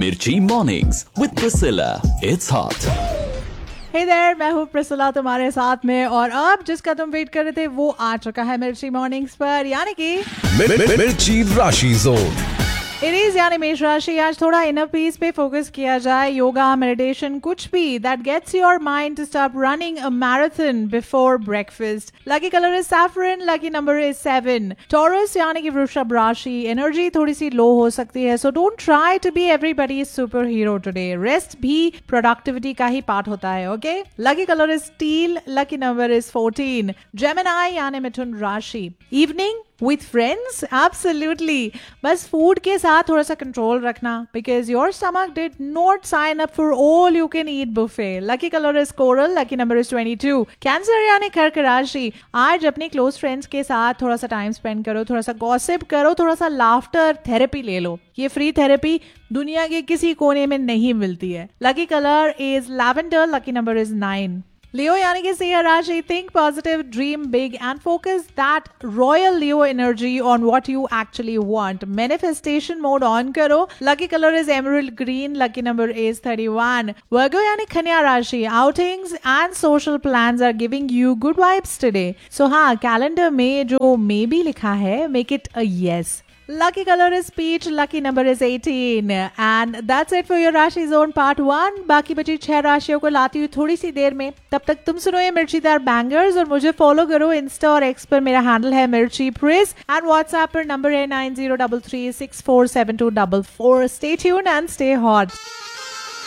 मिर्ची mornings with Priscilla, it's hot. Hey there, मैं हूँ प्रिसिला तुम्हारे साथ में, और अब जिसका तुम वेट कर रहे थे वो आ चुका है मिर्ची मॉर्निंग्स पर, यानी कि मिर्ची राशि जोन। इट इज यानी मेष राशि। आज थोड़ा इनर पीस पे फोकस किया जाए, योगा, मेडिटेशन, कुछ भी that gets your mind to stop running a marathon before breakfast. Lucky colour is saffron, lucky number is 7। Taurus यानी कि वृषभ राशि, एनर्जी थोड़ी सी लो हो सकती है, so don't try to be everybody super hero today. Rest भी प्रोडक्टिविटी का ही पार्ट होता है, okay. Lucky colour is steel, lucky number is 14। Gemini यानी मिथुन राशि, इवनिंग with friends, absolutely, बस फूड के साथ थोड़ा सा कंट्रोल रखना, because your stomach did not sign up for all you can eat buffet. Lucky color is coral, lucky number is 22. Cancer यानी कर्क राशि, आज अपने क्लोज फ्रेंड्स के साथ थोड़ा सा टाइम स्पेंड करो, थोड़ा सा गॉसिप करो, थोड़ा सा लाफ्टर थेरेपी ले लो। ये फ्री थेरेपी दुनिया के किसी कोने में नहीं मिलती है। Lucky colour is lavender, lucky number is 9। लियो यानी कि सिंह राशि, think positive, dream big and focus that royal Leo energy on what you actually want. Manifestation mode on करो। Lucky colour is emerald green, lucky number is 31। वर्गो यानी कन्या राशि, outings and social plans are giving you good vibes today. सो हाँ, calendar में जो may be लिखा है, make it a yes. Lucky color is peach, lucky number is 18. And that's it for your Rashi Zone Part 1. बाकी बची 6 राशियों को लाती हुई थोड़ी सी देर में। तब तक तुम सुनो ये मिर्चीदार बैंगर्स, और मुझे फॉलो करो इंस्टा और एक्स पर, मेरा हैंडल है मिर्ची प्रिस, एंड व्हाट्सएप पर नंबर है 9033647244। Stay tuned and stay hot.